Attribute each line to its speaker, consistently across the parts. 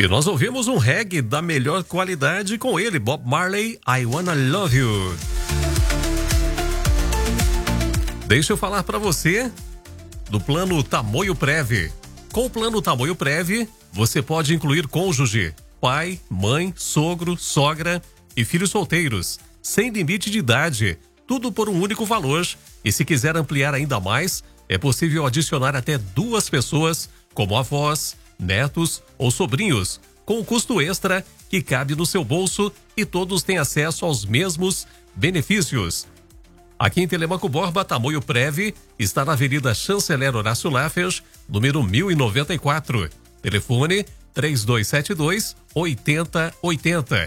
Speaker 1: E nós ouvimos um reggae da melhor qualidade com ele, Bob Marley, I Wanna Love You. Deixa eu falar para você do plano Tamoio Prev. Com o plano Tamoio Prev, você pode incluir cônjuge, pai, mãe, sogro, sogra e filhos solteiros, sem limite de idade, tudo por um único valor. E se quiser ampliar ainda mais, é possível adicionar até 2 pessoas, como avós, netos ou sobrinhos, com custo extra que cabe no seu bolso e todos têm acesso aos mesmos benefícios. Aqui em Telemaco Borba, Tamoio Prev está na Avenida Chanceler Horácio Laffers, número 1094. Telefone 3272-8080.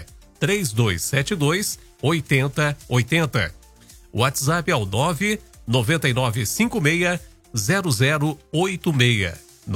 Speaker 1: 3272-8080. WhatsApp é o 99956-0086.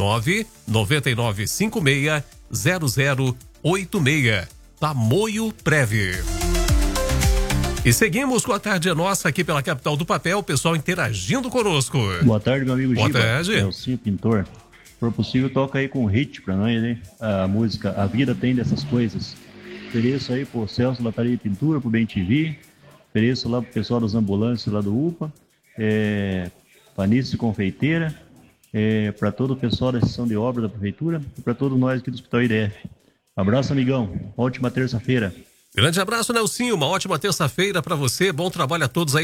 Speaker 1: 99956-0086. Tamoio Prev. E seguimos com a Tarde é Nossa aqui pela Capital do Papel, o pessoal interagindo conosco.
Speaker 2: Boa tarde, meu amigo Giba.
Speaker 1: Boa tarde.
Speaker 2: Elcinho Pintor. Se for possível, toca aí com hit pra nós, hein? A música A Vida Tem Dessas Coisas. Ofereço aí pro Celso Lataria e Pintura, pro Bem TV. Ofereço lá pro pessoal das ambulâncias lá do UPA. Panício Confeiteira. Para todo o pessoal da seção de obra da Prefeitura. E para todos nós aqui do Hospital IDF. Abraço, amigão. Ótima terça-feira.
Speaker 1: Grande abraço, Nelsinho. Uma ótima terça-feira para você. Bom trabalho a todos aí.